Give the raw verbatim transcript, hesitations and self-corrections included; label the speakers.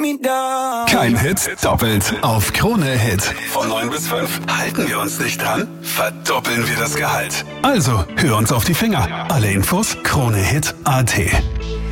Speaker 1: me down.
Speaker 2: Kein Hit, doppelt auf Krone Hit. Von neun bis fünf. Halten wir uns nicht dran? Verdoppeln wir das Gehalt. Also, hör uns auf die Finger. Alle Infos, kronehit punkt at.